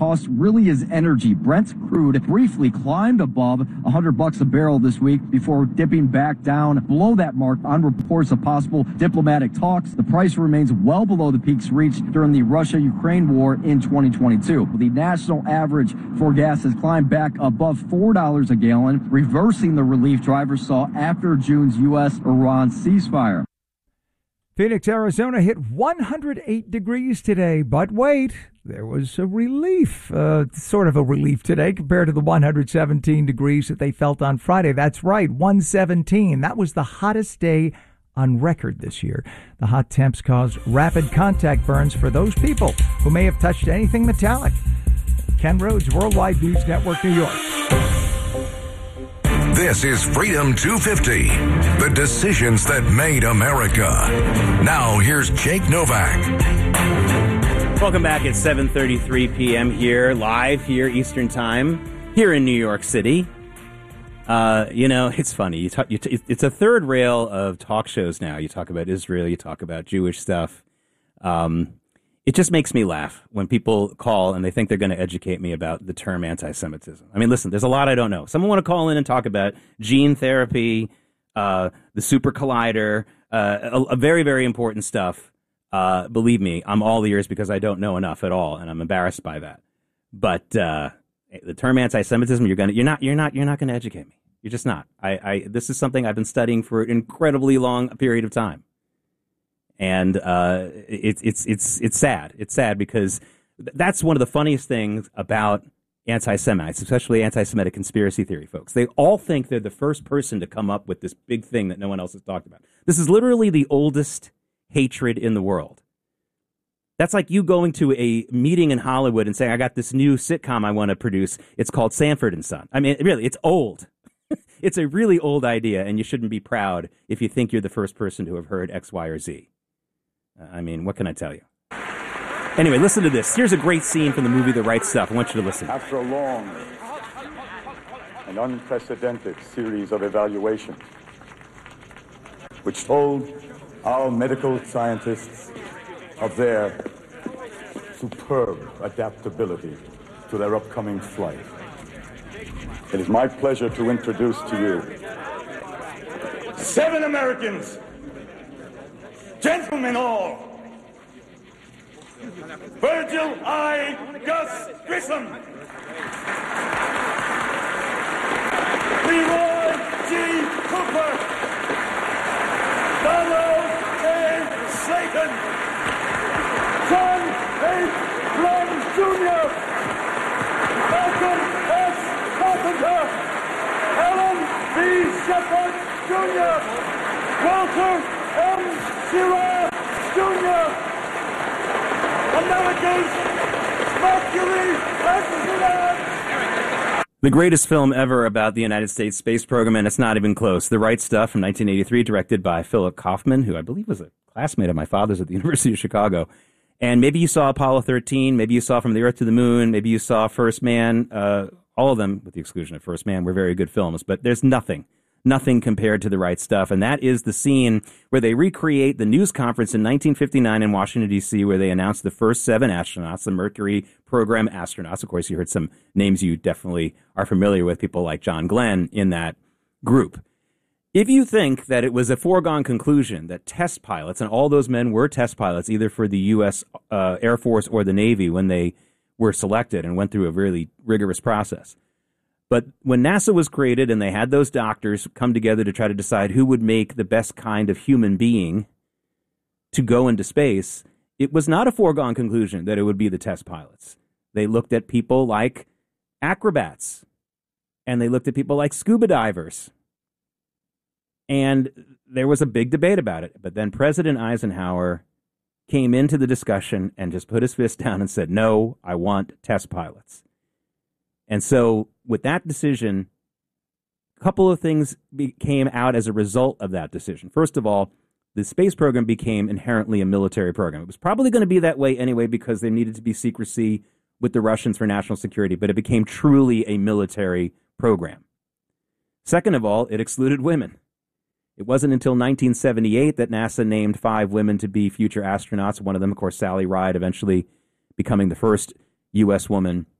cost really is energy. Brent crude briefly climbed above $100 a barrel this week before dipping back down below that mark on reports of possible diplomatic talks. The price remains well below the peaks reached during the Russia-Ukraine war in 2022. The national average for gas has climbed back above $4 a gallon, reversing the relief drivers saw after June's U.S.-Iran ceasefire. Phoenix, Arizona hit 108 degrees today, but wait, there was a relief, sort of a relief today compared to the 117 degrees that they felt on Friday. That's right, 117. That was the hottest day on record this year. The hot temps caused rapid contact burns for those people who may have touched anything metallic. Ken Rhodes, Worldwide News Network, New York. This is Freedom 250, the decisions that made America. Now, here's Jake Novak. Welcome back at 7:33 p.m. here, live here Eastern Time, here in New York City. It's funny. It's a third rail of talk shows now. You talk about Israel, you talk about Jewish stuff. It just makes me laugh when people call and they think they're going to educate me about the term anti-Semitism. I mean, listen, there's a lot I don't know. Someone want to call in and talk about gene therapy, the super collider, a very, very important stuff. Believe me, I'm all ears because I don't know enough at all, and I'm embarrassed by that. But the term anti-Semitism, you're not going to educate me. You're just not. This is something I've been studying for an incredibly long period of time. And it's sad. It's sad because that's one of the funniest things about anti-Semites, especially anti-Semitic conspiracy theory folks. They all think they're the first person to come up with this big thing that no one else has talked about. This is literally the oldest hatred in the world. That's like you going to a meeting in Hollywood and saying, I got this new sitcom I want to produce. It's called Sanford and Son. I mean, really, it's old. It's a really old idea, and you shouldn't be proud if you think you're the first person to have heard X, Y, or Z. I mean, what can I tell you? Anyway, listen to this. Here's a great scene from the movie The Right Stuff. I want you to listen. After a long and unprecedented series of evaluations, which told our medical scientists of their superb adaptability to their upcoming flight, it is my pleasure to introduce to you 7 Americans. Gentlemen all, Virgil I. Gus Grissom, Leroy G. Cooper, Donald A. Slayton, John H. Blum Jr., Malcolm S. Carpenter, Alan B. Shepard Jr., Walter M. Schirra Jr., America's Mercury President. The greatest film ever about the United States space program, and it's not even close. The Right Stuff from 1983, directed by Philip Kaufman, who I believe was a classmate of my father's at the University of Chicago. And maybe you saw Apollo 13, maybe you saw From the Earth to the Moon, maybe you saw First Man. All of them, with the exclusion of First Man, were very good films, but there's nothing compared to The Right Stuff. And that is the scene where they recreate the news conference in 1959 in Washington, D.C., where they announced the first 7 astronauts, the Mercury program astronauts. Of course, you heard some names you definitely are familiar with, people like John Glenn in that group. If you think that it was a foregone conclusion that test pilots, and all those men were test pilots, either for the U.S. Air Force or the Navy when they were selected and went through a really rigorous process. But when NASA was created and they had those doctors come together to try to decide who would make the best kind of human being to go into space, it was not a foregone conclusion that it would be the test pilots. They looked at people like acrobats, and they looked at people like scuba divers. And there was a big debate about it. But then President Eisenhower came into the discussion and just put his fist down and said, no, I want test pilots. And so with that decision, a couple of things came out as a result of that decision. First of all, the space program became inherently a military program. It was probably going to be that way anyway because there needed to be secrecy with the Russians for national security, but it became truly a military program. Second of all, it excluded women. It wasn't until 1978 that NASA named 5 women to be future astronauts. One of them, of course, Sally Ride, eventually becoming the first U.S. woman